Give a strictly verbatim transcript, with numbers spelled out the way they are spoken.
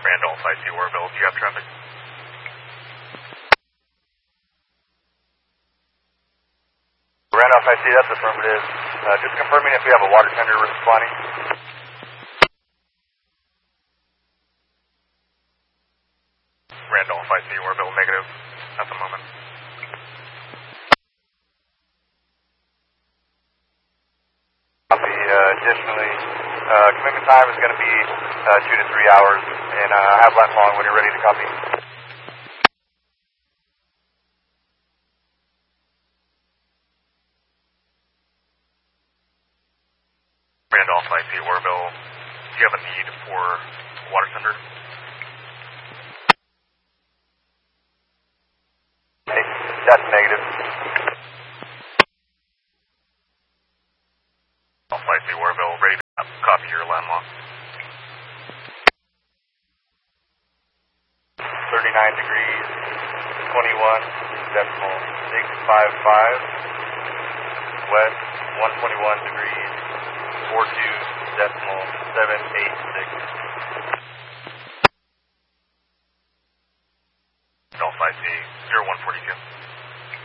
Randolph, I C Oroville. Do you have traffic? Randolph, I C, that's affirmative. Uh, just confirming if we have a water tender responding. Randolph, I C Oroville, negative at the moment. Copy. Uh, additionally, uh, commitment time is going to be uh, two to three hours, and uh, I have line long when you're ready to copy. Randolph, I C Oroville, do you have a need for water tender? Hey, that's negative. Randolph, I C Oroville, ready to copy your landlock. thirty-nine degrees, twenty-one decimal six five five, west one twenty-one degrees, forty-two decimal seven eight six.